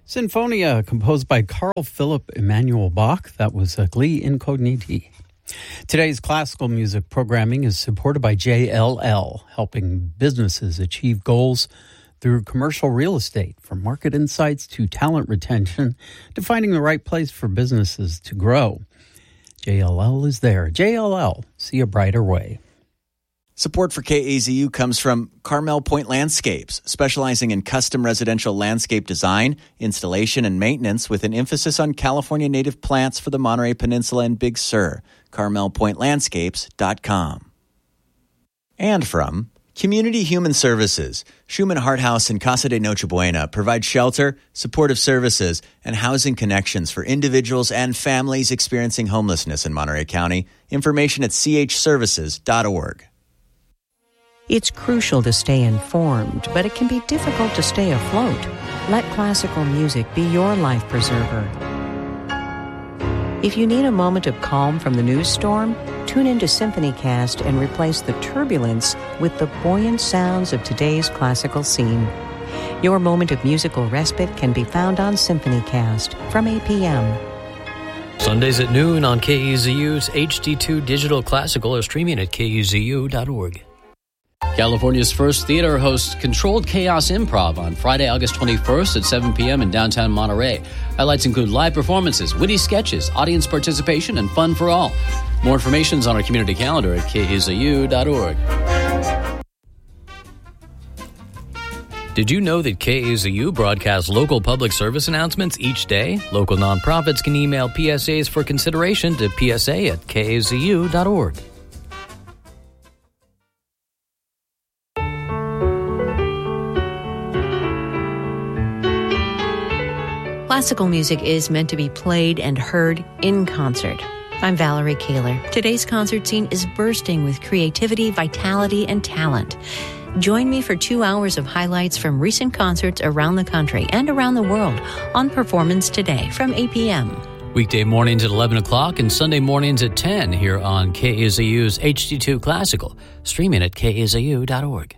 Sinfonia, composed by Carl Philipp Emanuel Bach. That was Glee Incogniti. Today's classical music programming is supported by JLL, helping businesses achieve goals through commercial real estate, from market insights to talent retention to finding the right place for businesses to grow. JLL is there. JLL, see a brighter way. Support for KAZU comes from Carmel Point Landscapes, specializing in custom residential landscape design, installation, and maintenance with an emphasis on California native plants for the Monterey Peninsula and Big Sur. CarmelPointLandscapes.com. And from Community Human Services. Schumann Hart House and Casa de Noche Buena provide shelter, supportive services, and housing connections for individuals and families experiencing homelessness in Monterey County. Information at chservices.org. It's crucial to stay informed, but it can be difficult to stay afloat. Let classical music be your life preserver. If you need a moment of calm from the news storm, tune into SymphonyCast and replace the turbulence with the buoyant sounds of today's classical scene. Your moment of musical respite can be found on SymphonyCast from 8 p.m. Sundays at noon on KEZU's HD2 Digital Classical or streaming at kezu.org. California's first theater hosts Controlled Chaos Improv on Friday, August 21st at 7 p.m. in downtown Monterey. Highlights include live performances, witty sketches, audience participation, and fun for all. More information is on our community calendar at kezu.org. Did you know that KAZU broadcasts local public service announcements each day? Local nonprofits can email PSAs for consideration to psa@kazu.org. Classical music is meant to be played and heard in concert. I'm Valerie Kaler. Today's concert scene is bursting with creativity, vitality, and talent. Join me for 2 hours of highlights from recent concerts around the country and around the world on Performance Today from 8 p.m. Weekday mornings at 11 o'clock and Sunday mornings at 10 here on KAZU's HD2 Classical, streaming at kazu.org.